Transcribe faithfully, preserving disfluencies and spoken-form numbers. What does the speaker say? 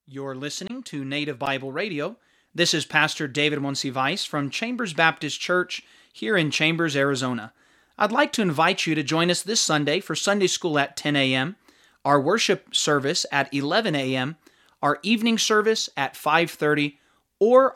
You're listening to Native Bible Radio. This is Pastor David Monsivice from Chambers Baptist Church here in Chambers, Arizona. I'd like to invite you to join us this Sunday for Sunday School at ten a.m., our worship service at eleven a.m., our evening service at five thirty, or